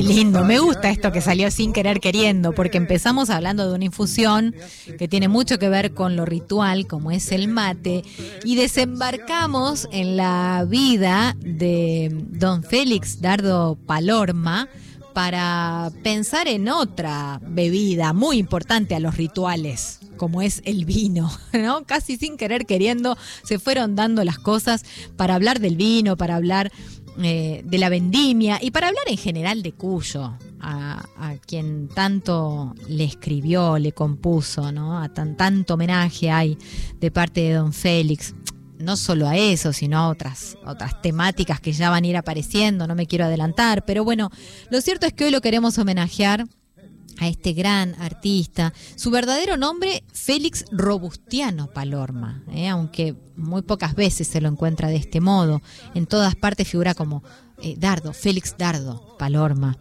lindo, me gusta esto que salió sin querer queriendo, porque empezamos hablando de una infusión que tiene mucho que ver con lo ritual, como es el mate, y desembarcamos en la vida de don Félix Dardo Palorma para pensar en otra bebida muy importante a los rituales, como es el vino, ¿no? Casi sin querer queriendo se fueron dando las cosas para hablar del vino, para hablar de la vendimia y para hablar en general de Cuyo, a quien tanto le escribió, le compuso, ¿no? Tanto homenaje hay de parte de don Félix. No solo a eso, sino a otras temáticas que ya van a ir apareciendo, no me quiero adelantar, pero bueno, lo cierto es que hoy lo queremos homenajear a este gran artista. Su verdadero nombre, Félix Robustiano Palorma, aunque muy pocas veces se lo encuentra de este modo. En todas partes figura como Dardo, Félix Dardo Palorma.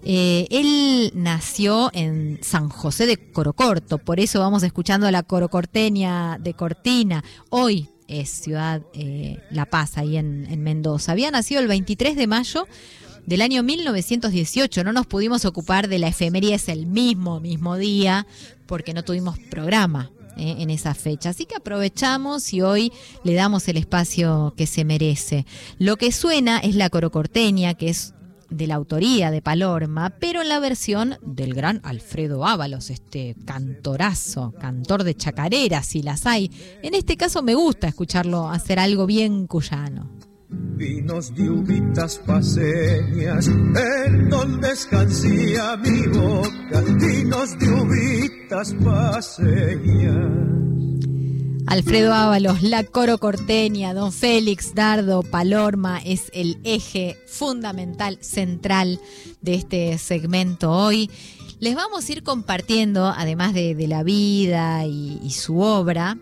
Él nació en San José de Corocorto, por eso vamos escuchando a la corocorteña de Cortina. Hoy es ciudad La Paz, ahí en Mendoza. Había nacido el 23 de mayo del año 1918. No nos pudimos ocupar de la efeméride el mismo día porque no tuvimos programa en esa fecha. Así que aprovechamos y hoy le damos el espacio que se merece. Lo que suena es la corocorteña, que es de la autoría de Palorma, pero en la versión del gran Alfredo Ábalos, este cantorazo, cantor de chacareras, si las hay. En este caso me gusta escucharlo hacer algo bien cuyano. Vinos de uvitas paseñas, en donde descansía mi boca, vinos de uvitas paseñas. Alfredo Ábalos, la corocorteña, don Félix Dardo Palorma es el eje fundamental, central de este segmento hoy. Les vamos a ir compartiendo, además de la vida y su obra,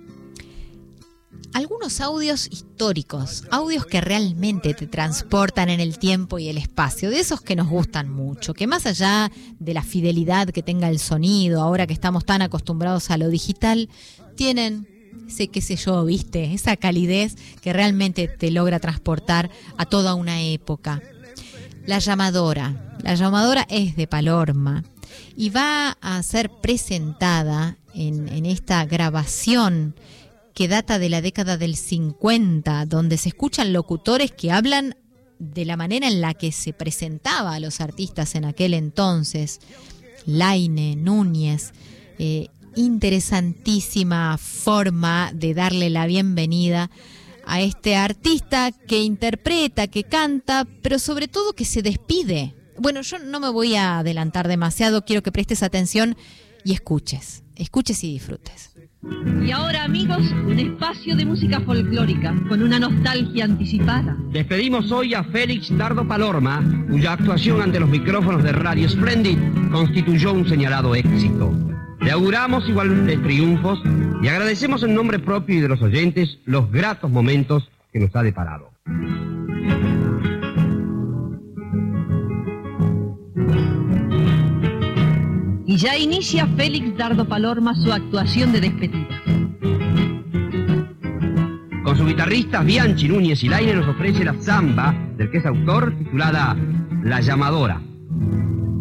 algunos audios históricos, audios que realmente te transportan en el tiempo y el espacio, de esos que nos gustan mucho, que más allá de la fidelidad que tenga el sonido, ahora que estamos tan acostumbrados a lo digital, tienen ese, qué sé yo, viste, esa calidez que realmente te logra transportar a toda una época. La llamadora es de Palorma y va a ser presentada en esta grabación que data de la década del 50, donde se escuchan locutores que hablan de la manera en la que se presentaba a los artistas en aquel entonces. Laine, Núñez, interesantísima forma de darle la bienvenida a este artista que interpreta, que canta, pero sobre todo que se despide. Bueno, yo no me voy a adelantar demasiado, quiero que prestes atención y escuches y disfrutes. Y ahora, amigos, un espacio de música folclórica con una nostalgia anticipada. Despedimos hoy a Félix Dardo Palorma, cuya actuación ante los micrófonos de Radio Splendid constituyó un señalado éxito. Le auguramos iguales triunfos y agradecemos en nombre propio y de los oyentes los gratos momentos que nos ha deparado. Y ya inicia Félix Dardo Palorma su actuación de despedida. Con sus guitarristas Bianchi, Núñez y Laine nos ofrece la samba del que es autor, titulada La Llamadora.